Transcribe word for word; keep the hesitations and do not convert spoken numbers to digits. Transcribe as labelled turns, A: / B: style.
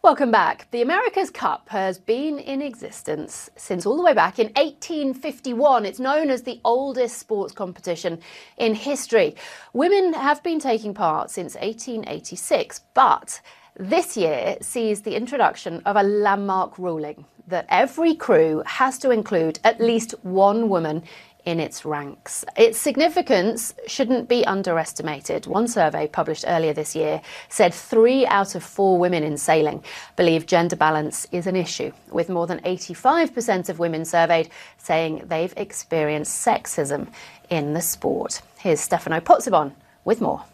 A: Welcome back. The America's Cup has been in existence since all the way back in eighteen fifty-one. It's known as the oldest sports competition in history. Women have been taking part since eighteen eighty-six, but this year sees the introduction of a landmark ruling that every crew has to include at least one woman in its ranks. Its significance shouldn't be underestimated. One survey published earlier this year said three out of four women in sailing believe gender balance is an issue, with more than eighty-five percent of women surveyed saying they've experienced sexism in the sport. Here's Stefano Pozzebon with more.